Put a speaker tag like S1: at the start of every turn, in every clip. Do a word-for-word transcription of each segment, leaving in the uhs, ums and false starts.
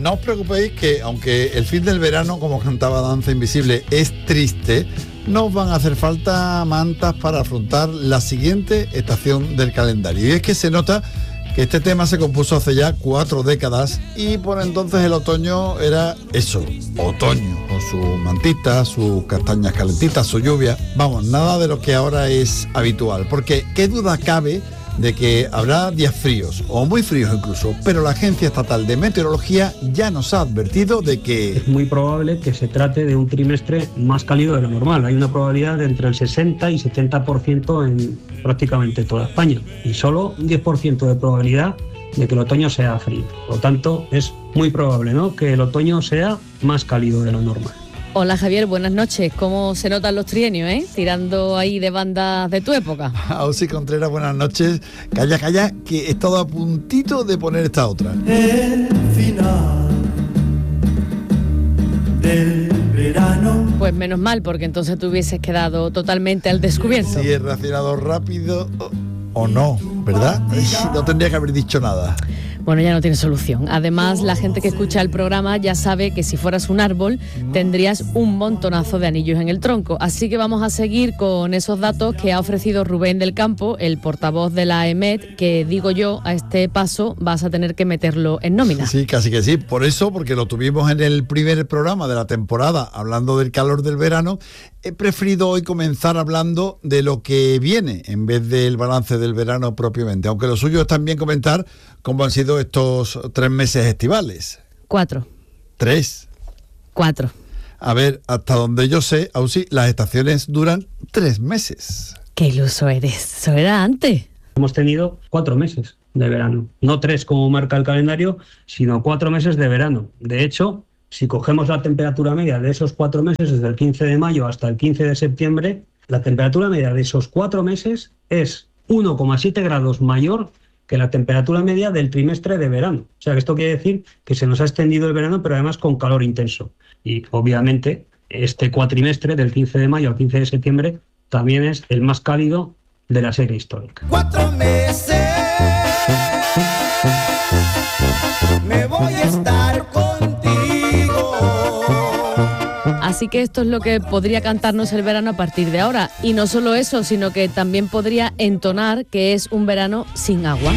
S1: no os preocupéis que aunque el fin del verano, como cantaba Danza Invisible, es triste, no os van a hacer falta mantas para afrontar la siguiente estación del calendario. Y es que se nota que este tema se compuso hace ya cuatro décadas y por entonces el otoño era eso, otoño, con su mantita, sus castañas calentitas, su lluvia. Vamos, nada de lo que ahora es habitual, porque qué duda cabe de que habrá días fríos, o muy fríos incluso, pero la Agencia Estatal de Meteorología ya nos ha advertido de que
S2: es muy probable que se trate de un trimestre más cálido de lo normal. Hay una probabilidad de entre el sesenta y setenta por ciento en prácticamente toda España, y solo un diez por ciento de probabilidad de que el otoño sea frío. Por lo tanto, es muy probable, ¿no?, que el otoño sea más cálido de lo normal.
S3: Hola Javier, buenas noches. ¿Cómo se notan los trienios, eh? Tirando ahí de bandas de tu época.
S1: Ausi Contreras, buenas noches. Calla, calla, que he estado a puntito de poner esta otra.
S4: El final del verano.
S3: Pues menos mal, porque entonces te hubieses quedado totalmente al descubierto.
S1: Si he reaccionado rápido o no, ¿verdad? No tendría que haber dicho nada.
S3: Bueno, ya no tiene solución. Además, la gente que escucha el programa ya sabe que si fueras un árbol tendrías un montonazo de anillos en el tronco. Así que vamos a seguir con esos datos que ha ofrecido Rubén del Campo, el portavoz de la EMET, que digo yo, a este paso vas a tener que meterlo en nómina.
S1: Sí, casi que sí. Por eso, porque lo tuvimos en el primer programa de la temporada, hablando del calor del verano, he preferido hoy comenzar hablando de lo que viene, en vez del balance del verano propiamente. Aunque lo suyo es también comentar cómo han sido estos tres meses estivales.
S3: Cuatro.
S1: Tres.
S3: Cuatro.
S1: A ver, hasta donde yo sé, Ausi, las estaciones duran tres meses.
S3: Qué iluso eres. Eso era antes.
S2: Hemos tenido cuatro meses de verano. No tres como marca el calendario, sino cuatro meses de verano. De hecho, si cogemos la temperatura media de esos cuatro meses, desde el quince de mayo hasta el quince de septiembre, la temperatura media de esos cuatro meses es uno coma siete grados mayor que la temperatura media del trimestre de verano. O sea, que esto quiere decir que se nos ha extendido el verano, pero además con calor intenso. Y obviamente este cuatrimestre del quince de mayo al quince de septiembre también es el más cálido de la serie histórica.
S4: Cuatro meses me voy a estar contigo.
S3: Así que esto es lo que podría cantarnos el verano a partir de ahora. Y no solo eso, sino que también podría entonar que es un verano sin agua.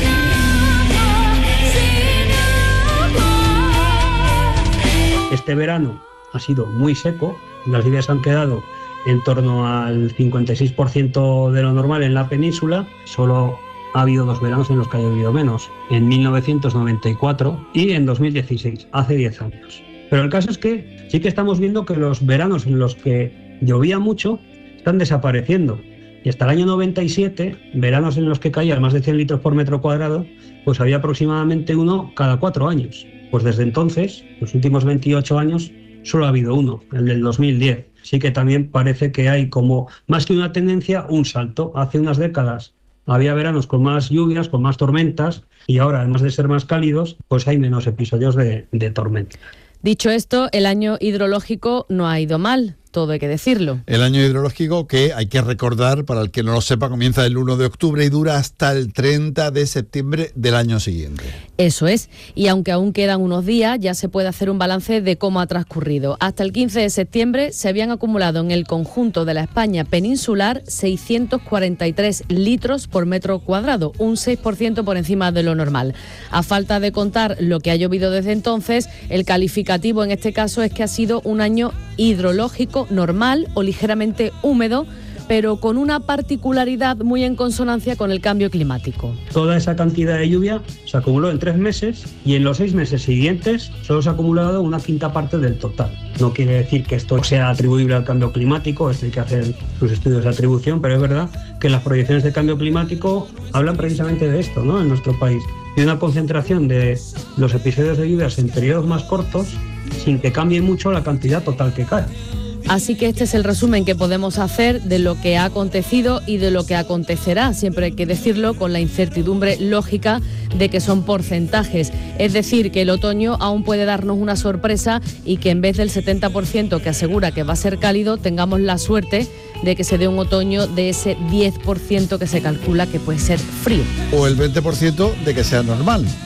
S2: Este verano ha sido muy seco, las lluvias han quedado en torno al cincuenta y seis por ciento de lo normal en la península. Solo ha habido dos veranos en los que ha llovido menos, en mil novecientos noventa y cuatro y en dos mil dieciséis, hace diez años. Pero el caso es que sí que estamos viendo que los veranos en los que llovía mucho están desapareciendo. Y hasta el año noventa y siete, veranos en los que caía más de cien litros por metro cuadrado, pues había aproximadamente uno cada cuatro años. Pues desde entonces, los últimos veintiocho años, solo ha habido uno, el del dos mil diez. Sí que también parece que hay como, más que una tendencia, un salto. Hace unas décadas había veranos con más lluvias, con más tormentas, y ahora, además de ser más cálidos, pues hay menos episodios de, de tormenta.
S3: Dicho esto, el año hidrológico no ha ido mal, todo hay que decirlo.
S1: El año hidrológico, que hay que recordar, para el que no lo sepa, comienza el uno de octubre y dura hasta el treinta de septiembre del año siguiente.
S3: Eso es, y aunque aún quedan unos días, ya se puede hacer un balance de cómo ha transcurrido. Hasta el quince de septiembre se habían acumulado en el conjunto de la España peninsular seiscientos cuarenta y tres litros por metro cuadrado, un seis por ciento por encima de lo normal. A falta de contar lo que ha llovido desde entonces, el calificativo en este caso es que ha sido un año hidrológico normal o ligeramente húmedo, pero con una particularidad muy en consonancia con el cambio climático.
S2: Toda esa cantidad de lluvia se acumuló en tres meses y en los seis meses siguientes solo se ha acumulado una quinta parte del total. No quiere decir que esto sea atribuible al cambio climático, esto hay que hacer sus estudios de atribución, pero es verdad que las proyecciones de cambio climático hablan precisamente de esto, ¿no?, en nuestro país. Y una concentración de los episodios de lluvias en periodos más cortos sin que cambie mucho la cantidad total que cae.
S3: Así que este es el resumen que podemos hacer de lo que ha acontecido y de lo que acontecerá. Siempre hay que decirlo con la incertidumbre lógica de que son porcentajes. Es decir, que el otoño aún puede darnos una sorpresa y que en vez del setenta por ciento que asegura que va a ser cálido, tengamos la suerte de que se dé un otoño de ese diez por ciento que se calcula que puede ser frío.
S1: O el veinte por ciento de que sea normal.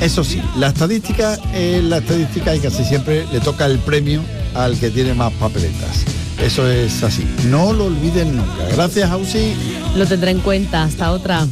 S1: Eso sí, la estadística es la estadística y casi siempre le toca el premio al que tiene más papeletas. Eso es así. No lo olviden nunca. Gracias, Ausi.
S3: Lo tendré en cuenta. Hasta otra.